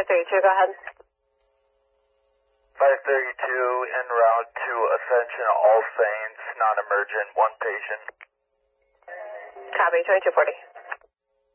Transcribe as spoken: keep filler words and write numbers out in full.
five thirty-two, go ahead. five thirty-two, en route to Ascension, All Saints, non-emergent, one patient. Copy, twenty-two forty.